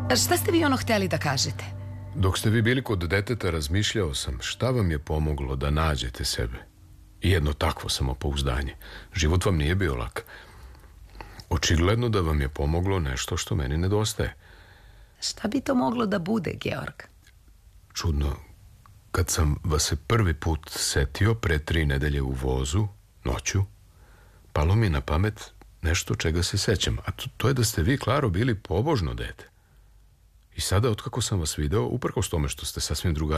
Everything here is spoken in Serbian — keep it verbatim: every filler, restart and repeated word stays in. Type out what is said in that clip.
Šta ste vi ono hteli da kažete? Dok ste vi bili kod deteta, razmišljao sam šta vam je pomoglo da nađete sebe. I jedno takvo samopouzdanje. Život vam nije bio lak. Očigledno da vam je pomoglo nešto što meni nedostaje. Šta bi to moglo da bude, Georg? Čudno, kad sam vas se prvi put setio pre tri nedelje u vozu, noću, palo mi na pamet nešto čega se sećam, a to, to je da ste vi, Klaro, bili pobožno dete. I sada, otkako sam vas video, uprkos tome što ste sasvim drugačiji,